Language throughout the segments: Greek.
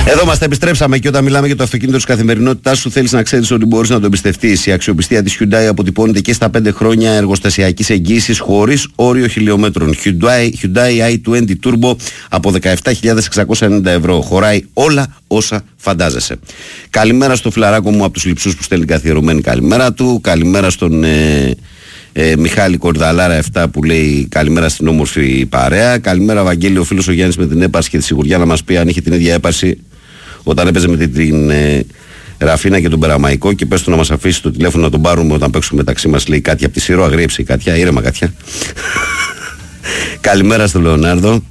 Εδώ είμαστε, επιστρέψαμε και όταν μιλάμε για το αυτοκίνητο της καθημερινότητάς σου, θέλεις να ξέρεις ότι μπορείς να το εμπιστευτείς. Η αξιοπιστία της Hyundai αποτυπώνεται και στα 5 χρόνια εργοστασιακής εγγύησης χωρίς όριο χιλιόμετρων. Hyundai i20 Turbo από 17.690 ευρώ. Χωράει όλα όσα φαντάζεσαι. Καλημέρα στο φιλαράκο μου από τους Λειψούς που στέλνει καθιερωμένη καλημέρα του. Καλημέρα στον Μιχάλη Κορδαλάρα 7 που λέει καλημέρα στην όμορφη παρέα. Καλημέρα Βαγγέλη, ο φίλος ο Γιάννης με την έπαρση και τη σιγουριά να μας πει αν είχε την ίδια έπαρση όταν έπαιζε με την Ραφίνα και τον Περαμαϊκό, και πες του να μας αφήσει το τηλέφωνο να τον πάρουμε όταν παίξουμε μεταξύ μας, λέει κάτι από τη Σύρο, αγρίεψε η Κάτια, ήρεμα Κάτια. Καλημέρα στον Λεωνάρδο.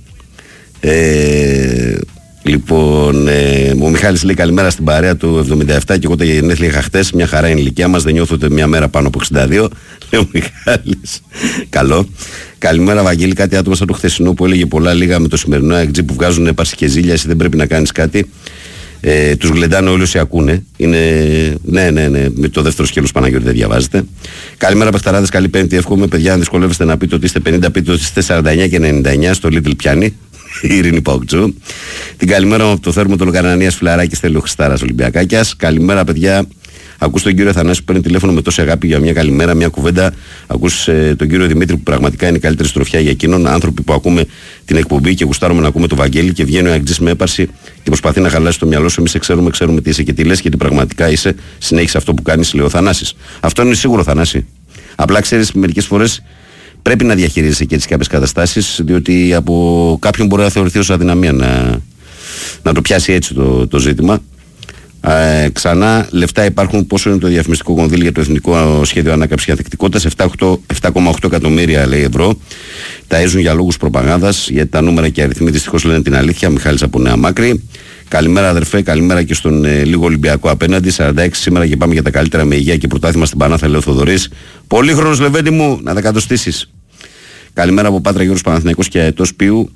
Λοιπόν, ο Μιχάλης λέει καλημέρα στην παρέα του 77 και εγώ τα γενέθλια είχα χτες, μια χαρά είναι η ηλικία μας, δεν νιώθω ούτε μια μέρα πάνω από 62, λέει ο Μιχάλης. Καλό. Καλημέρα Βαγγέλη, κάτι άτομα σαν το χθεσινό που έλεγε πολλά λίγα με το σημερινό AXG που βγάζουν έπαρση και ζήλια, εσύ δεν πρέπει να κάνεις κάτι. Τους γλεντάνε όλοι όσοι ακούνε. Ναι, με το δεύτερο σκέλος Παναγιώτη δεν διαβάζετε. Καλημέρα παιχταράδες, καλή Πέμπτη. Εύχομαι παιδιά, αν δυσκολεύεστε να πείτε ότι είστε 50, πείτε ότι είστε 49 και 99 στο Little Πιάνι. Η Ειρήνη Παοκτζού. Την καλημέρα μου από το θέρμο του Λογαρανίας Φιλαράκη, στέλνει ο Χριστάρας Ολυμπιακάκιας. Καλημέρα παιδιά. Ακούς τον κύριο Θανάση που παίρνει τηλέφωνο με τόση αγάπη για μια καλημέρα, μια κουβέντα. Ακούς τον κύριο Δημήτρη που πραγματικά είναι η καλύτερη στροφιά για εκείνον. Άνθρωποι που ακούμε την εκπομπή και γουστάρουμε να ακούμε το Βαγγέλη και βγαίνει ο Αγγλής με έπαρση και προσπαθεί να χαλάσει το μυαλό σου. Εμείς ξέρουμε τι είσαι και τι λες και τι πραγματικά είσαι. Συνέχισε αυτό που κάνεις, λέει ο Θανάσης. Αυτό είναι σίγουρο, Θανάση. Απλά ξέρεις, μερικές φορές πρέπει να διαχειρίζεσαι και έτσι κάποιες καταστάσεις, διότι από κάποιον μπορεί να θεωρηθεί ως αδυναμία να το πιάσει έτσι το ζήτημα. Ξανά, λεφτά υπάρχουν. Πόσο είναι το διαφημιστικό κονδύλι για το Εθνικό Σχέδιο Ανάκαμψης και Ανθεκτικότητας? 7,8 εκατομμύρια, λέει, ευρώ. Ταΐζουν για λόγους προπαγάνδας, γιατί τα νούμερα και οι αριθμοί δυστυχώς λένε την αλήθεια. Μιχάλης από Νέα Μάκρη. Καλημέρα αδερφέ, καλημέρα και στον λίγο Ολυμπιακό απέναντι. 46 σήμερα και πάμε για τα καλύτερα με υγεία και πρωτάθλημα στην Πανάθα, λέει ο Θοδωρής. Πολύχρονος Λεβέντη μου, να δεκατοστήσεις. Καλημέρα από Πάτρα Γιώργος Παναθηναϊκός και Αετός Πίου.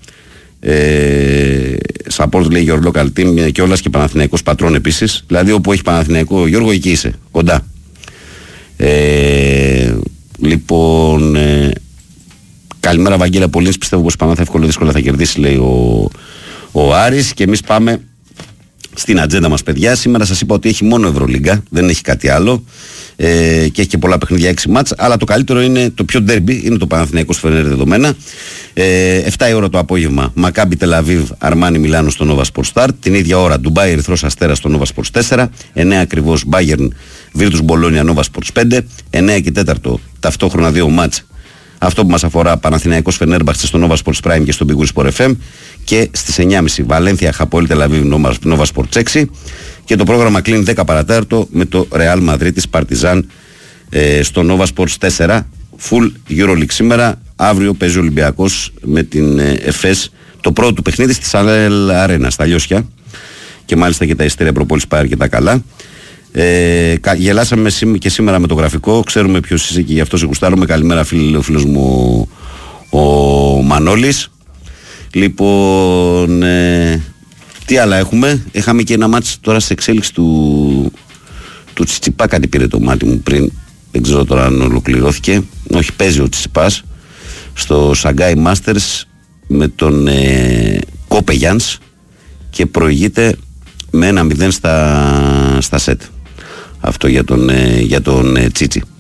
Support, λέει, your local team και όλας και Παναθηναϊκός πατρών επίσης. Δηλαδή όπου έχει Παναθηναϊκό Γιώργο εκεί είσαι, κοντά. Λοιπόν, καλημέρα Βαγγέλα Πολύνης, πιστεύω πως Πανάθα εύκολα δύσκολα θα κερδίσει, λέει ο Άρης. Και εμείς πάμε στην ατζέντα μας παιδιά. Σήμερα σας είπα ότι έχει μόνο Ευρωλίγκα, δεν έχει κάτι άλλο, και έχει και πολλά παιχνίδια, 6 μάτς, αλλά το καλύτερο είναι, το πιο ντέρμπι είναι το Παναθηναϊκός Φενέρ δεδομένα. 7 η ώρα το απόγευμα Μακάμπι Τελαβίβ Αρμάνι Μιλάνο στο Nova Sports Start. Την ίδια ώρα Ντουμπάι Ερυθρός Αστέρας στο Nova Sports 4. 9 ακριβώς Bayern Virtus Bologna Nova Sports 5. 9 και 4 ταυτόχρονα 2 μάτς. Αυτό που μας αφορά Παναθηναϊκός Φενέρμπαχτσε στο Nova Sports Prime και στο Big Win Sport FM. Και στις 9.30 Βαλένθια Χαπόελ Τελαβίβ Nova Sports 6. Και το πρόγραμμα κλείνει 10 παρατάρτο με το Real Madrid της Partizan στο Nova Sports 4. Full EuroLeague σήμερα. Αύριο παίζει ο Ολυμπιακός με την ΕΦΕΣ το πρώτο του παιχνίδι στη Σαλέλ Αρένα στα Λιώσια. Και μάλιστα και τα ειστήρια προπόλης πάει αρκετά καλά. Γελάσαμε και σήμερα με το γραφικό. Ξέρουμε ποιος είσαι και γι' αυτό σε γουστάρουμε. Καλημέρα φίλε, ο φίλος μου ο Μανώλης. Λοιπόν, τι άλλα έχουμε? Είχαμε και ένα μάτς τώρα σε εξέλιξη του Τσιτσιπά, κάτι πήρε το μάτι μου πριν. Δεν ξέρω τώρα αν ολοκληρώθηκε. Όχι, παίζει ο Τσιτσιπάς στο Shanghai Masters με τον Κόπε Γιάνς και προηγείται με 1-0 στα σετ. Αυτό για τον Τσίτσι.